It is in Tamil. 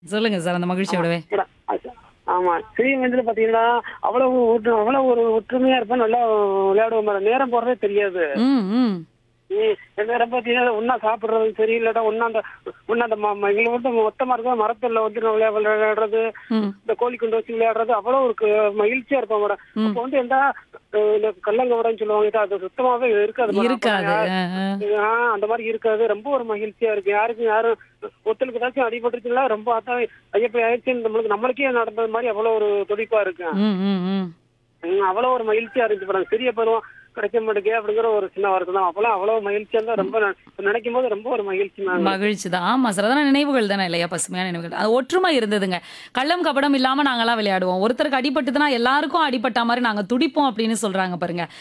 சொல்லுங்க சார் அந்த ஆமா. மகிழ்ச்சியோடவே. ஆமா. சிறிய வயதில பார்த்தீங்கன்னா, அவ்வளவு ஒரு ஒற்றுமையா இருப்போம். நல்லா விளையாடுவோம் மேடம். நேரம் போறதே தெரியாது. ம், ம், நேரம் பார்த்தீங்கன்னா, ஒண்ணா சாப்பிடுறதும் சரி, இல்லாட்டா ஒண்ணா அந்த எங்கள வந்து மொத்தமா இருக்க மரத்துல வந்து விளையாடுறது, ம், இந்த கோழி குண்டு வச்சு விளையாடுறது, அவ்வளோ ஒரு மகிழ்ச்சியா இருப்போம் மேடம். ம். அப்போ வந்து எந்த இந்த கல்லங்கவடன்னு சொல்லுவாங்க. அது சுத்தமாவே இருக்காது மேடம். அப்ப இருக்காது. அந்த மாரி இருக்காது. ரொம்ப ஒரு மகிழ்ச்சியா இருக்கு. யாரும் ஒருத்தருக்கு ஏதாச்சும் அடிபட்டுச்சுன்னா ரொம்ப அதான் ஐயப்ப ஆயிடுச்சுன்னு நம்மளுக்கே நடந்தது மாரி அவ்வளோ ஒரு துடிப்பா இருக்கு. ம், ம், ம். அவ்வளோ ஒரு மகிழ்ச்சியா இருந்துச்சு மேடம். சிறிய பருவம் கிடைக்க மாட்டேங்குது அப்படிங்கிற ஒரு சின்ன வருத்தம் தான். அப்போலாம் அவ்வளோ மகிழ்ச்சியா இருந்தா ரொம்ப நினைக்கும் போது ரொம்ப ஒரு மகிழ்ச்சி மேம் எங்களுக்கு. மகிழ்ச்சி தான். ஆமா சார். அதான நினைவுகள் தானே இல்லையா? பசுமையான நினைவுகள். அது ஒற்றுமை இருந்ததுங்க. கள்ளம், கபடம் இல்லாம நாங்கலாம் விளையாடுவோம். ஒருத்தருக்கு அடிபட்டுதுன்னா எல்லாருக்கும் அடிபட்டா மாரி நாங்க துடிப்போம் அப்படின்னு சொல்றாங்க பாருங்க.